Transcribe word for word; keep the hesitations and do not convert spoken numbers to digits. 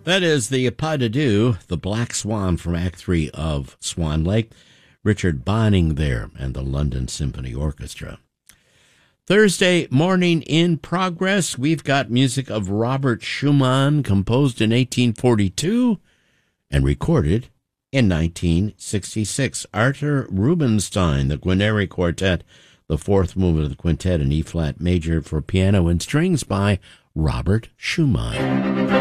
That is the Pas de Deux, the Black Swan from Act Three of Swan Lake. Richard Bonning there and the London Symphony Orchestra. Thursday morning in progress, we've got music of Robert Schumann, composed in eighteen forty-two and recorded in nineteen sixty-six. Arthur Rubinstein, the Guarneri Quartet, the fourth movement of the quintet in E-flat major for piano and strings by Robert Schumann.